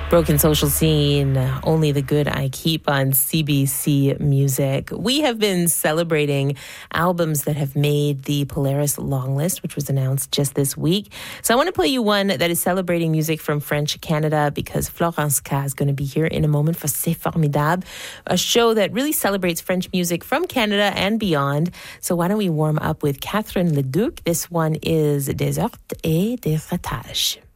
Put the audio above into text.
Broken Social Scene, Only the Good I Keep on CBC Music. We have been celebrating albums that have made the Polaris long list, which was announced just this week. So I want to play you one that is celebrating music from French Canada because Florence K is going to be here in a moment for C'est Formidable, a show that really celebrates French music from Canada and beyond. So why don't we warm up with Catherine Leduc? This one is Des Hortes et des Ratages.